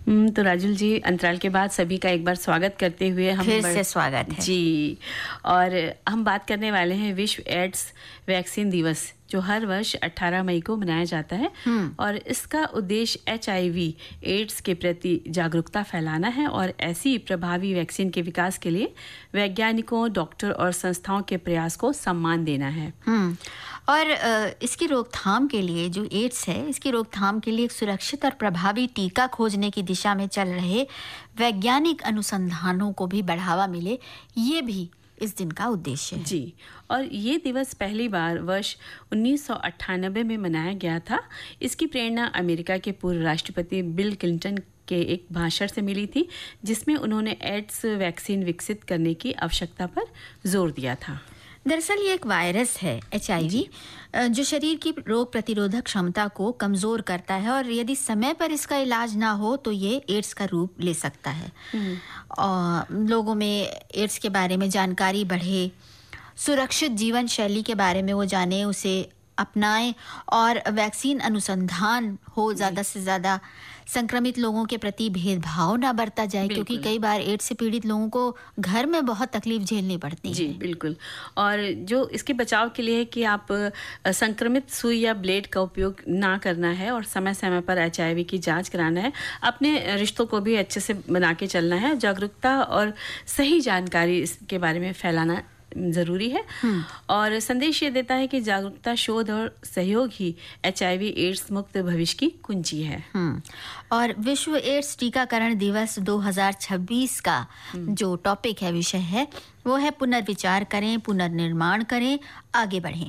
तो राजुल जी, अंतराल के बाद सभी का एक बार स्वागत करते हुए हम फिर से स्वागत है जी। और हम बात करने वाले हैं विश्व एड्स वैक्सीन दिवस, जो हर वर्ष 18 मई को मनाया जाता है। और इसका उद्देश्य HIV एड्स के प्रति जागरूकता फैलाना है और ऐसी प्रभावी वैक्सीन के विकास के लिए वैज्ञानिकों, डॉक्टर और संस्थाओं के प्रयास को सम्मान देना है। और इसकी रोकथाम के लिए, जो एड्स है, इसकी रोकथाम के लिए एक सुरक्षित और प्रभावी टीका खोजने की दिशा में चल रहे वैज्ञानिक अनुसंधानों को भी बढ़ावा मिले, ये भी इस दिन का उद्देश्य है। जी। और ये दिवस पहली बार वर्ष 1998 में मनाया गया था। इसकी प्रेरणा अमेरिका के पूर्व राष्ट्रपति बिल क्लिंटन के एक भाषण से मिली थी, जिसमें उन्होंने एड्स वैक्सीन विकसित करने की आवश्यकता पर जोर दिया था। दरअसल ये एक वायरस है, HIV, जो शरीर की रोग प्रतिरोधक क्षमता को कमजोर करता है और यदि समय पर इसका इलाज ना हो तो ये एड्स का रूप ले सकता है। और लोगों में एड्स के बारे में जानकारी बढ़े, सुरक्षित जीवन शैली के बारे में वो जाने, उसे अपनाएं और वैक्सीन अनुसंधान हो, ज़्यादा से ज़्यादा संक्रमित लोगों के प्रति भेदभाव ना बरता जाए, क्योंकि कई बार एड्स से पीड़ित लोगों को घर में बहुत तकलीफ झेलनी पड़ती है। जी बिल्कुल। और जो इसके बचाव के लिए है कि आप संक्रमित सुई या ब्लेड का उपयोग ना करना है और समय समय पर HIV की जांच कराना है। अपने रिश्तों को भी अच्छे से बना के चलना है। जागरूकता और सही जानकारी इसके बारे में फैलाना जरूरी है। और संदेश ये देता है कि जागरूकता, शोध और सहयोग ही HIV एड्स मुक्त भविष्य की कुंजी है। और विश्व एड्स टीकाकरण दिवस 2026 का जो टॉपिक है, विषय है, वो है पुनर्विचार करें, पुनर्निर्माण करें, आगे बढ़ें।